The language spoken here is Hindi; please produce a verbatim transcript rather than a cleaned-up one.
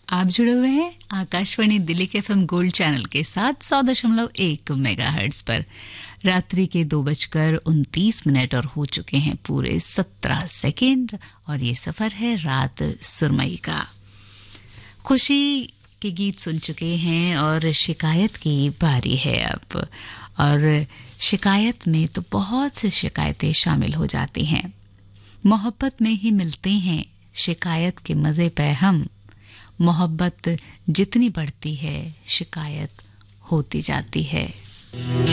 आप जुड़े हुए हैं आकाशवाणी दिल्ली के एफएम गोल्ड चैनल के साथ सौ दशमलव एक मेगाहर्ट्ज पर। रात्रि के दो बजकर उनतीस मिनट और हो चुके हैं पूरे सत्रह सेकेंड और ये सफर है रात सुरमई का। खुशी के गीत सुन चुके हैं और शिकायत की बारी है अब। और शिकायत में तो बहुत सी शिकायतें शामिल हो जाती हैं। मोहब्बत में ही मिलते हैं शिकायत के मजे पे हम। मोहब्बत जितनी बढ़ती है शिकायत होती जाती है।